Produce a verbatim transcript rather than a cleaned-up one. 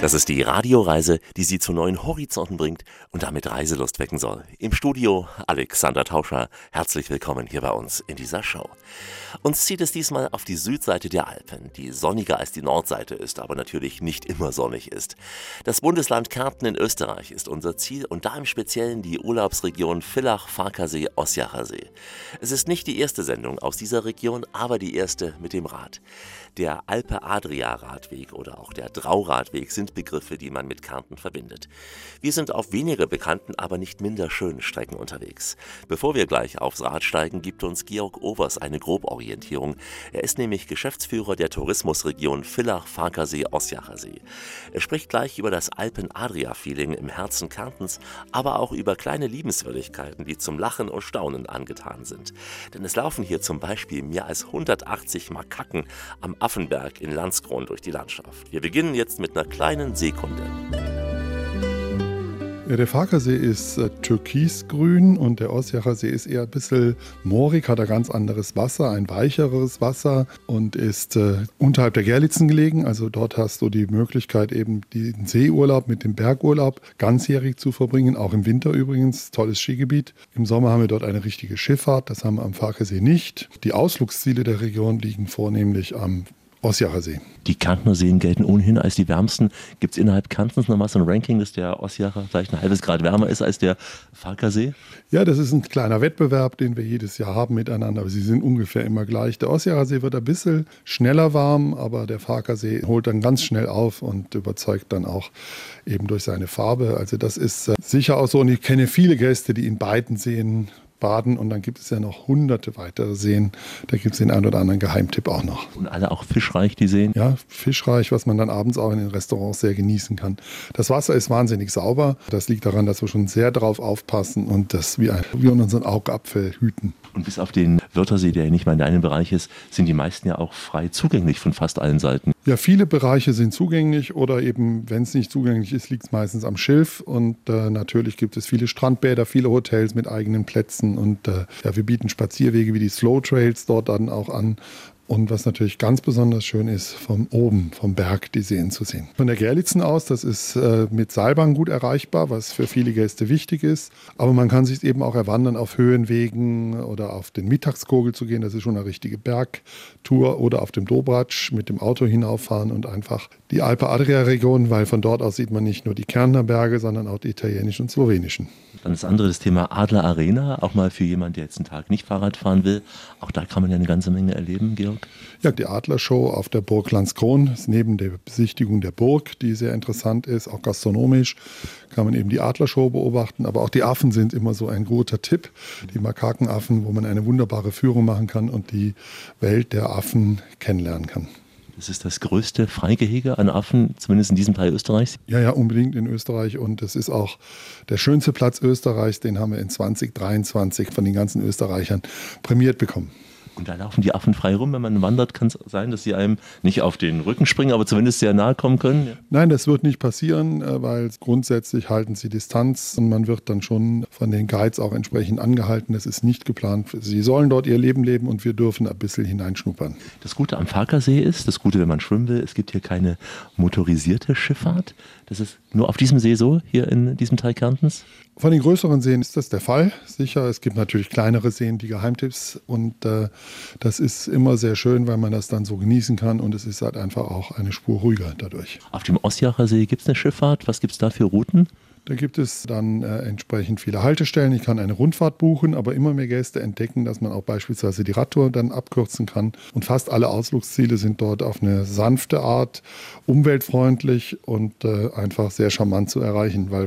Das ist die Radioreise, die Sie zu neuen Horizonten bringt und damit Reiselust wecken soll. Im Studio Alexander Tauscher. Herzlich willkommen hier bei uns in dieser Show. Uns zieht es diesmal auf die Südseite der Alpen, die sonniger als die Nordseite ist, aber natürlich nicht immer sonnig ist. Das Bundesland Kärnten in Österreich ist unser Ziel und da im Speziellen die Urlaubsregion Villach-Farkasee-Ossiacher See. Es ist nicht die erste Sendung aus dieser Region, aber die erste mit dem Rad. Der Alpe-Adria-Radweg oder auch der Drauradweg sind Begriffe, die man mit Kärnten verbindet. Wir sind auf weniger bekannten, aber nicht minder schönen Strecken unterwegs. Bevor wir gleich aufs Rad steigen, gibt uns Georg Overs eine Groborientierung. Er ist nämlich Geschäftsführer der Tourismusregion Villach-Farkasee-Ossiacher See. Er spricht gleich über das Alpen-Adria-Feeling im Herzen Kärntens, aber auch über kleine Liebenswürdigkeiten, die zum Lachen und Staunen angetan sind. Denn es laufen hier zum Beispiel mehr als hundertachtzig Makaken am Affenberg in Landskron durch die Landschaft. Wir beginnen jetzt mit einer kleinen Seekunde. Ja, der Farkasee ist äh, türkisgrün und der Ossiacher See ist eher ein bisschen moorig, hat ein ganz anderes Wasser, ein weicheres Wasser und ist äh, unterhalb der Gerlitzen gelegen. Also dort hast du die Möglichkeit, eben den Seeurlaub mit dem Bergurlaub ganzjährig zu verbringen, auch im Winter übrigens, tolles Skigebiet. Im Sommer haben wir dort eine richtige Schifffahrt, das haben wir am Farkasee nicht. Die Ausflugsziele der Region liegen vornehmlich am Ossiacher See. Die Kärntner Seen gelten ohnehin als die wärmsten. Gibt es innerhalb Kärntens nochmal so ein Ranking, dass der Ossiacher vielleicht ein halbes Grad wärmer ist als der Farkasee? Ja, das ist ein kleiner Wettbewerb, den wir jedes Jahr haben miteinander, aber sie sind ungefähr immer gleich. Der Ossiacher See wird ein bisschen schneller warm, aber der Farkasee holt dann ganz schnell auf und überzeugt dann auch eben durch seine Farbe. Also das ist äh, sicher auch so, und ich kenne viele Gäste, die in beiden Seen baden, und dann gibt es ja noch hunderte weitere Seen. Da gibt es den einen oder anderen Geheimtipp auch noch. Und alle auch fischreich, die Seen? Ja, fischreich, was man dann abends auch in den Restaurants sehr genießen kann. Das Wasser ist wahnsinnig sauber. Das liegt daran, dass wir schon sehr drauf aufpassen und das wie, ein, wie unseren Augapfel hüten. Und bis auf den Wörthersee, der ja nicht mal in deinem Bereich ist, sind die meisten ja auch frei zugänglich von fast allen Seiten. Ja, viele Bereiche sind zugänglich oder eben, wenn es nicht zugänglich ist, liegt es meistens am Schilf. Und äh, natürlich gibt es viele Strandbäder, viele Hotels mit eigenen Plätzen. Und äh, ja, wir bieten Spazierwege wie die Slow Trails dort dann auch an. Und was natürlich ganz besonders schön ist, von oben, vom Berg die Seen zu sehen. Von der Gerlitzen aus, das ist äh, mit Seilbahn gut erreichbar, was für viele Gäste wichtig ist. Aber man kann sich eben auch erwandern auf Höhenwegen oder auf den Mittagskogel zu gehen. Das ist schon eine richtige Bergtour. Oder auf dem Dobratsch mit dem Auto hinauffahren und einfach die Alpe-Adria-Region, weil von dort aus sieht man nicht nur die Kärntner Berge, sondern auch die italienischen und slowenischen. Dann das andere, das Thema Adler Arena, auch mal für jemanden, der jetzt einen Tag nicht Fahrrad fahren will. Auch da kann man ja eine ganze Menge erleben, Georg. Ja, die Adlershow auf der Burg Landskron ist neben der Besichtigung der Burg, die sehr interessant ist, auch gastronomisch, kann man eben die Adlershow beobachten. Aber auch die Affen sind immer so ein guter Tipp. Die Makakenaffen, wo man eine wunderbare Führung machen kann und die Welt der Affen kennenlernen kann. Das ist das größte Freigehege an Affen, zumindest in diesem Teil Österreichs? Ja, ja, unbedingt in Österreich. Und es ist auch der schönste Platz Österreichs. Den haben wir in zwanzig dreiundzwanzig von den ganzen Österreichern prämiert bekommen. Und da laufen die Affen frei rum. Wenn man wandert, kann es sein, dass sie einem nicht auf den Rücken springen, aber zumindest sehr nahe kommen können? Ja. Nein, das wird nicht passieren, weil grundsätzlich halten sie Distanz und man wird dann schon von den Guides auch entsprechend angehalten. Das ist nicht geplant. Sie sollen dort ihr Leben leben und wir dürfen ein bisschen hineinschnuppern. Das Gute am Farkasee ist, das Gute, wenn man schwimmen will, es gibt hier keine motorisierte Schifffahrt. Das ist nur auf diesem See so, hier in diesem Teil Kärntens? Von den größeren Seen ist das der Fall, sicher. Es gibt natürlich kleinere Seen, die Geheimtipps, und äh, das ist immer sehr schön, weil man das dann so genießen kann, und es ist halt einfach auch eine Spur ruhiger dadurch. Auf dem Ossiacher See gibt es eine Schifffahrt. Was gibt es da für Routen? Da gibt es dann äh, entsprechend viele Haltestellen. Ich kann eine Rundfahrt buchen, aber immer mehr Gäste entdecken, dass man auch beispielsweise die Radtour dann abkürzen kann. Und fast alle Ausflugsziele sind dort auf eine sanfte Art, umweltfreundlich und äh, einfach sehr charmant zu erreichen, weil